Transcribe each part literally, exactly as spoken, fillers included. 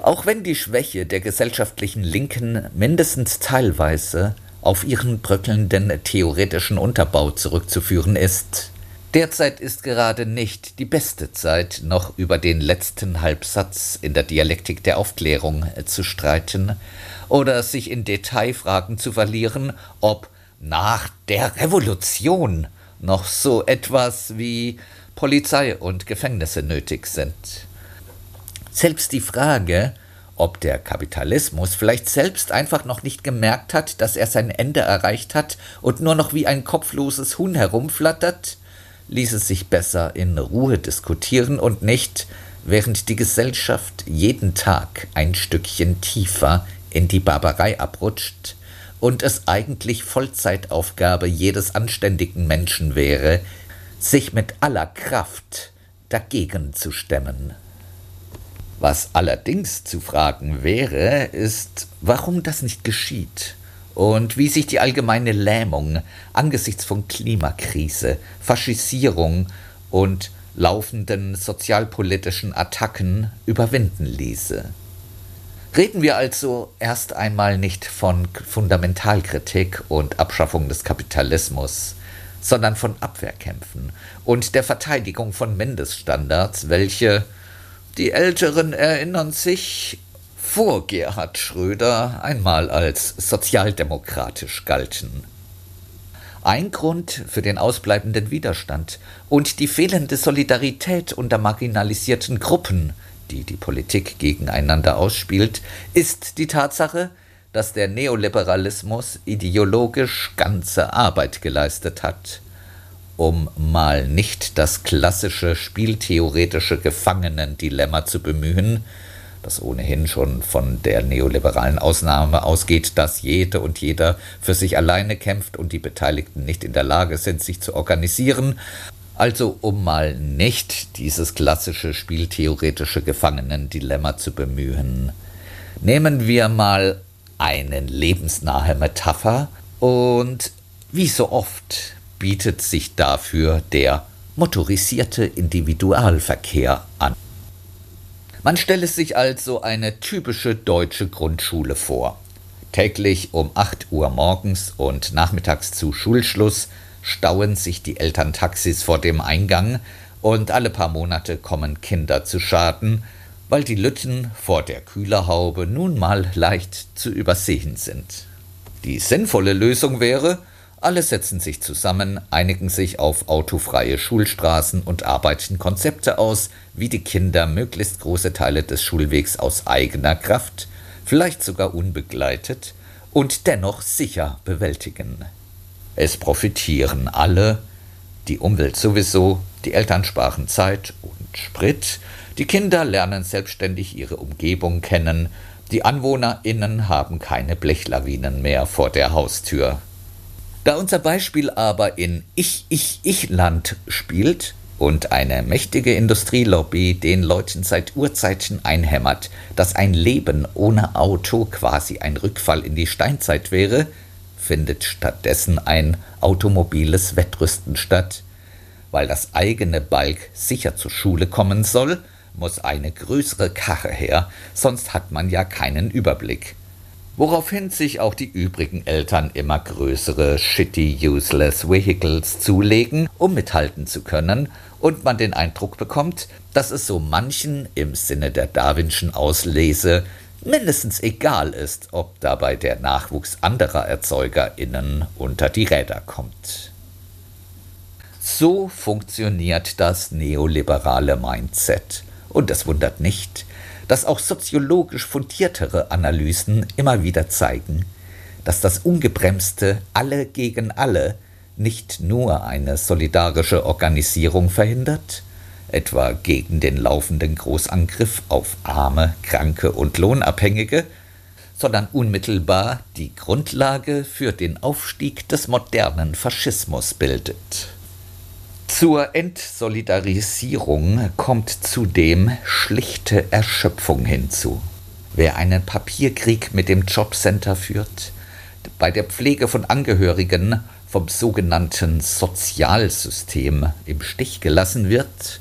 Auch wenn die Schwäche der gesellschaftlichen Linken mindestens teilweise auf ihren bröckelnden theoretischen Unterbau zurückzuführen ist. Derzeit ist gerade nicht die beste Zeit, noch über den letzten Halbsatz in der Dialektik der Aufklärung zu streiten oder sich in Detailfragen zu verlieren, ob nach der Revolution noch so etwas wie Polizei und Gefängnisse nötig sind. Selbst die Frage, ob der Kapitalismus vielleicht selbst einfach noch nicht gemerkt hat, dass er sein Ende erreicht hat und nur noch wie ein kopfloses Huhn herumflattert, ließe sich besser in Ruhe diskutieren und nicht, während die Gesellschaft jeden Tag ein Stückchen tiefer in die Barbarei abrutscht und es eigentlich Vollzeitaufgabe jedes anständigen Menschen wäre, sich mit aller Kraft dagegen zu stemmen. Was allerdings zu fragen wäre, ist, warum das nicht geschieht und wie sich die allgemeine Lähmung angesichts von Klimakrise, Faschisierung und laufenden sozialpolitischen Attacken überwinden ließe. Reden wir also erst einmal nicht von Fundamentalkritik und Abschaffung des Kapitalismus, sondern von Abwehrkämpfen und der Verteidigung von Mindeststandards, welche, die Älteren erinnern sich, vor Gerhard Schröder einmal als sozialdemokratisch galten. Ein Grund für den ausbleibenden Widerstand und die fehlende Solidarität unter marginalisierten Gruppen, die die Politik gegeneinander ausspielt, ist die Tatsache, dass der Neoliberalismus ideologisch ganze Arbeit geleistet hat, um mal nicht das klassische spieltheoretische Gefangenendilemma zu bemühen, das ohnehin schon von der neoliberalen Ausnahme ausgeht, dass jede und jeder für sich alleine kämpft und die Beteiligten nicht in der Lage sind, sich zu organisieren. Also um mal nicht dieses klassische spieltheoretische Gefangenendilemma zu bemühen, nehmen wir mal eine lebensnahe Metapher und wie so oft bietet sich dafür der motorisierte Individualverkehr an. Man stelle sich also eine typische deutsche Grundschule vor. Täglich um acht Uhr morgens und nachmittags zu Schulschluss stauen sich die Elterntaxis vor dem Eingang und alle paar Monate kommen Kinder zu Schaden, weil die Lütten vor der Kühlerhaube nun mal leicht zu übersehen sind. Die sinnvolle Lösung wäre, alle setzen sich zusammen, einigen sich auf autofreie Schulstraßen und arbeiten Konzepte aus, wie die Kinder möglichst große Teile des Schulwegs aus eigener Kraft, vielleicht sogar unbegleitet, und dennoch sicher bewältigen. Es profitieren alle, die Umwelt sowieso, die Eltern sparen Zeit und Sprit, die Kinder lernen selbstständig ihre Umgebung kennen, die AnwohnerInnen haben keine Blechlawinen mehr vor der Haustür. Da unser Beispiel aber in Ich-Ich-Ich-Land spielt und eine mächtige Industrielobby den Leuten seit Urzeiten einhämmert, dass ein Leben ohne Auto quasi ein Rückfall in die Steinzeit wäre, findet stattdessen ein automobiles Wettrüsten statt. Weil das eigene Balk sicher zur Schule kommen soll, muss eine größere Karre her, sonst hat man ja keinen Überblick. Woraufhin sich auch die übrigen Eltern immer größere shitty useless vehicles zulegen, um mithalten zu können, und man den Eindruck bekommt, dass es so manchen im Sinne der Darwinschen Auslese mindestens egal ist, ob dabei der Nachwuchs anderer ErzeugerInnen unter die Räder kommt. So funktioniert das neoliberale Mindset. Und es wundert nicht, dass auch soziologisch fundiertere Analysen immer wieder zeigen, dass das ungebremste Alle gegen Alle nicht nur eine solidarische Organisierung verhindert, etwa gegen den laufenden Großangriff auf Arme, Kranke und Lohnabhängige, sondern unmittelbar die Grundlage für den Aufstieg des modernen Faschismus bildet. Zur Entsolidarisierung kommt zudem schlichte Erschöpfung hinzu. Wer einen Papierkrieg mit dem Jobcenter führt, bei der Pflege von Angehörigen vom sogenannten Sozialsystem im Stich gelassen wird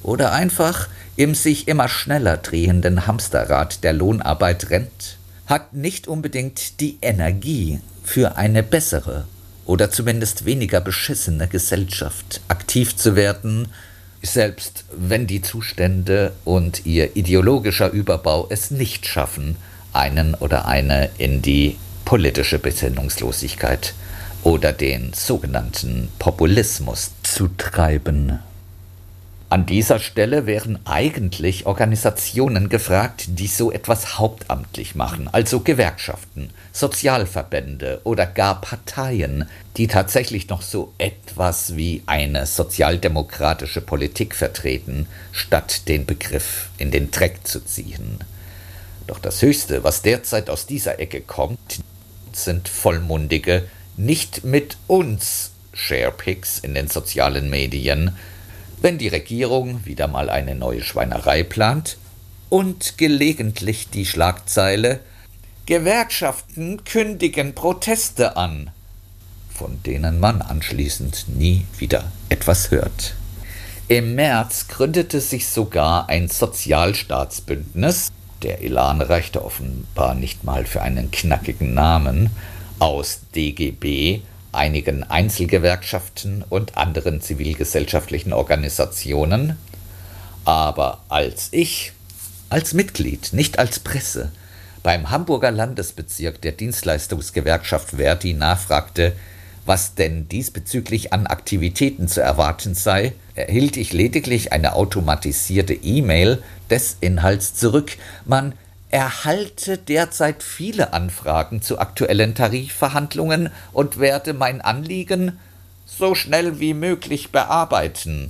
oder einfach im sich immer schneller drehenden Hamsterrad der Lohnarbeit rennt, hat nicht unbedingt die Energie für eine bessere oder zumindest weniger beschissene Gesellschaft aktiv zu werden, selbst wenn die Zustände und ihr ideologischer Überbau es nicht schaffen, einen oder eine in die politische Besinnungslosigkeit oder den sogenannten Populismus zu treiben. An dieser Stelle wären eigentlich Organisationen gefragt, die so etwas hauptamtlich machen, also Gewerkschaften, Sozialverbände oder gar Parteien, die tatsächlich noch so etwas wie eine sozialdemokratische Politik vertreten, statt den Begriff in den Dreck zu ziehen. Doch das Höchste, was derzeit aus dieser Ecke kommt, sind vollmundige, nicht mit uns Sharepics in den sozialen Medien, wenn die Regierung wieder mal eine neue Schweinerei plant und gelegentlich die Schlagzeile »Gewerkschaften kündigen Proteste an«, von denen man anschließend nie wieder etwas hört. Im März gründete sich sogar ein Sozialstaatsbündnis, der Elan reichte offenbar nicht mal für einen knackigen Namen, aus D G B, einigen Einzelgewerkschaften und anderen zivilgesellschaftlichen Organisationen. Aber als ich, als Mitglied, nicht als Presse, beim Hamburger Landesbezirk der Dienstleistungsgewerkschaft Verdi nachfragte, was denn diesbezüglich an Aktivitäten zu erwarten sei, erhielt ich lediglich eine automatisierte E-Mail des Inhalts zurück, man erhalte derzeit viele Anfragen zu aktuellen Tarifverhandlungen und werde mein Anliegen so schnell wie möglich bearbeiten.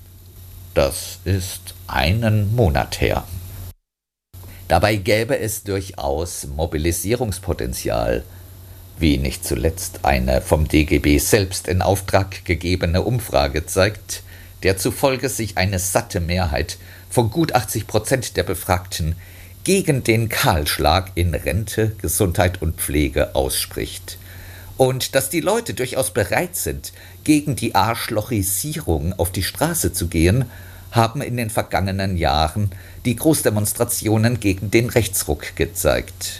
Das ist einen Monat her. Dabei gäbe es durchaus Mobilisierungspotenzial, wie nicht zuletzt eine vom D G B selbst in Auftrag gegebene Umfrage zeigt, der zufolge sich eine satte Mehrheit von gut achtzig Prozent der Befragten gegen den Kahlschlag in Rente, Gesundheit und Pflege ausspricht. Und dass die Leute durchaus bereit sind, gegen die Arschlochisierung auf die Straße zu gehen, haben in den vergangenen Jahren die Großdemonstrationen gegen den Rechtsruck gezeigt.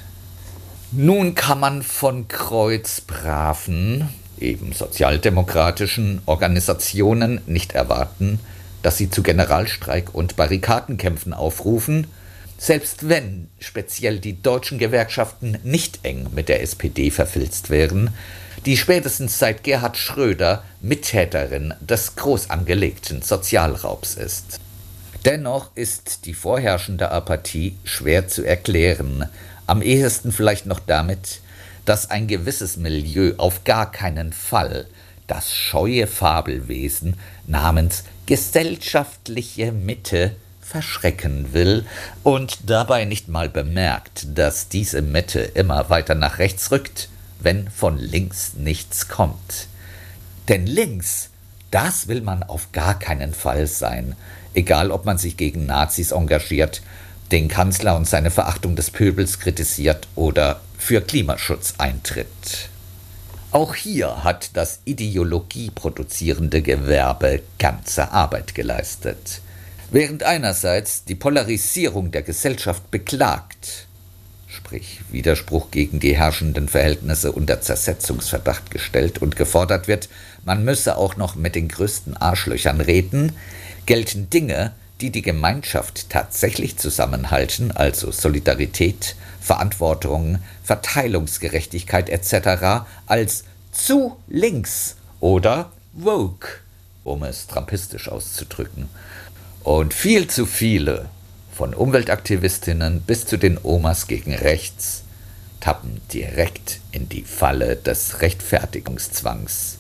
Nun kann man von kreuzbraven, eben sozialdemokratischen Organisationen nicht erwarten, dass sie zu Generalstreik und Barrikadenkämpfen aufrufen, selbst wenn speziell die deutschen Gewerkschaften nicht eng mit der S P D verfilzt wären, die spätestens seit Gerhard Schröder Mittäterin des groß angelegten Sozialraubs ist. Dennoch ist die vorherrschende Apathie schwer zu erklären, am ehesten vielleicht noch damit, dass ein gewisses Milieu auf gar keinen Fall das scheue Fabelwesen namens gesellschaftliche Mitte verschrecken will und dabei nicht mal bemerkt, dass diese Mitte immer weiter nach rechts rückt, wenn von links nichts kommt. Denn links, das will man auf gar keinen Fall sein, egal ob man sich gegen Nazis engagiert, den Kanzler und seine Verachtung des Pöbels kritisiert oder für Klimaschutz eintritt. Auch hier hat das ideologieproduzierende Gewerbe ganze Arbeit geleistet. Während einerseits die Polarisierung der Gesellschaft beklagt, sprich Widerspruch gegen die herrschenden Verhältnisse unter Zersetzungsverdacht gestellt und gefordert wird, man müsse auch noch mit den größten Arschlöchern reden, gelten Dinge, die die Gemeinschaft tatsächlich zusammenhalten, also Solidarität, Verantwortung, Verteilungsgerechtigkeit et cetera, als zu links oder woke, um es trumpistisch auszudrücken. Und viel zu viele, von Umweltaktivistinnen bis zu den Omas gegen rechts, tappen direkt in die Falle des Rechtfertigungszwangs.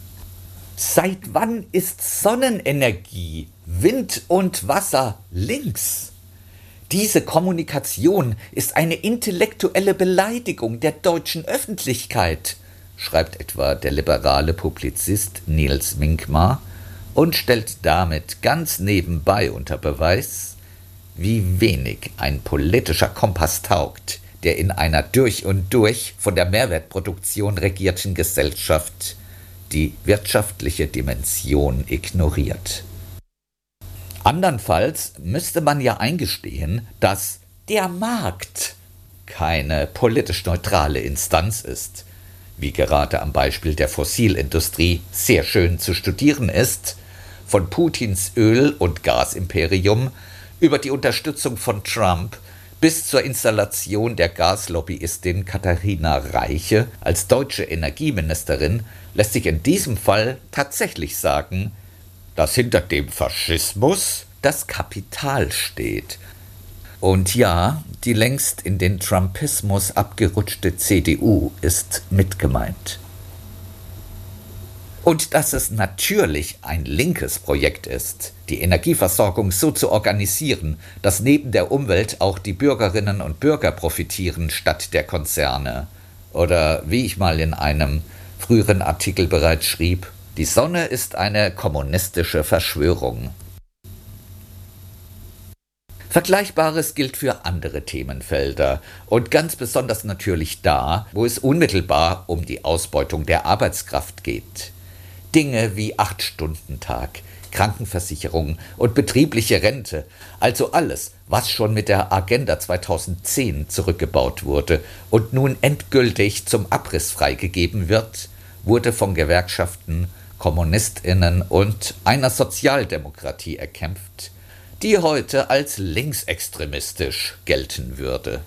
Seit wann ist Sonnenenergie, Wind und Wasser links? Diese Kommunikation ist eine intellektuelle Beleidigung der deutschen Öffentlichkeit, schreibt etwa der liberale Publizist Nils Minkmar und stellt damit ganz nebenbei unter Beweis, wie wenig ein politischer Kompass taugt, der in einer durch und durch von der Mehrwertproduktion regierten Gesellschaft die wirtschaftliche Dimension ignoriert. Andernfalls müsste man ja eingestehen, dass der Markt keine politisch neutrale Instanz ist, wie gerade am Beispiel der Fossilindustrie sehr schön zu studieren ist, von Putins Öl- und Gasimperium über die Unterstützung von Trump bis zur Installation der Gaslobbyistin Katharina Reiche als deutsche Energieministerin lässt sich in diesem Fall tatsächlich sagen, dass hinter dem Faschismus das Kapital steht. Und ja, die längst in den Trumpismus abgerutschte C D U ist mitgemeint. Und dass es natürlich ein linkes Projekt ist, die Energieversorgung so zu organisieren, dass neben der Umwelt auch die Bürgerinnen und Bürger profitieren statt der Konzerne. Oder wie ich mal in einem früheren Artikel bereits schrieb, die Sonne ist eine kommunistische Verschwörung. Vergleichbares gilt für andere Themenfelder und ganz besonders natürlich da, wo es unmittelbar um die Ausbeutung der Arbeitskraft geht. Dinge wie acht-Stunden-Tag, Krankenversicherung und betriebliche Rente, also alles, was schon mit der Agenda zweitausendzehn zurückgebaut wurde und nun endgültig zum Abriss freigegeben wird, wurde von Gewerkschaften, KommunistInnen und einer Sozialdemokratie erkämpft, die heute als linksextremistisch gelten würde.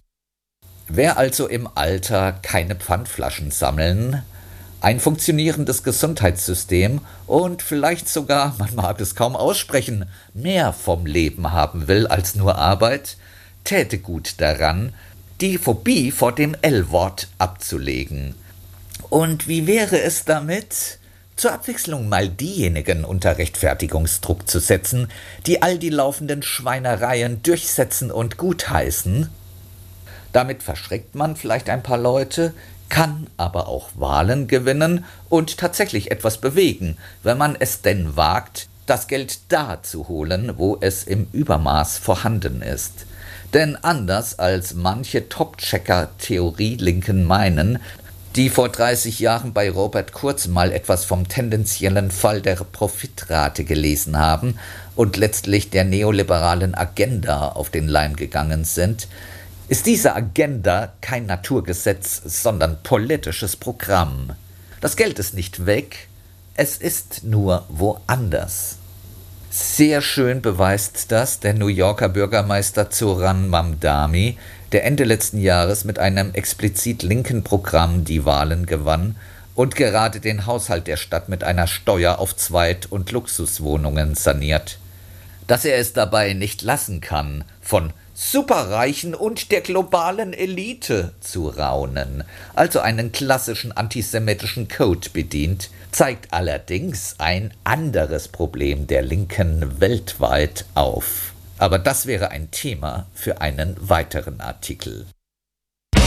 Wer also im Alter keine Pfandflaschen sammeln, ein funktionierendes Gesundheitssystem und vielleicht sogar, man mag es kaum aussprechen, mehr vom Leben haben will als nur Arbeit, täte gut daran, die Phobie vor dem L-Wort abzulegen. Und wie wäre es damit, zur Abwechslung mal diejenigen unter Rechtfertigungsdruck zu setzen, die all die laufenden Schweinereien durchsetzen und gutheißen? Damit verschreckt man vielleicht ein paar Leute, kann aber auch Wahlen gewinnen und tatsächlich etwas bewegen, wenn man es denn wagt, das Geld da zu holen, wo es im Übermaß vorhanden ist. Denn anders als manche Top-Checker-Theorie-Linken meinen, die vor dreißig Jahren bei Robert Kurz mal etwas vom tendenziellen Fall der Profitrate gelesen haben und letztlich der neoliberalen Agenda auf den Leim gegangen sind, ist diese Agenda kein Naturgesetz, sondern politisches Programm. Das Geld ist nicht weg, es ist nur woanders. Sehr schön beweist das der New Yorker Bürgermeister Zoran Mamdani, der Ende letzten Jahres mit einem explizit linken Programm die Wahlen gewann und gerade den Haushalt der Stadt mit einer Steuer auf Zweit- und Luxuswohnungen saniert. Dass er es dabei nicht lassen kann, von Superreichen und der globalen Elite zu raunen, also einen klassischen antisemitischen Code bedient, zeigt allerdings ein anderes Problem der Linken weltweit auf. Aber das wäre ein Thema für einen weiteren Artikel.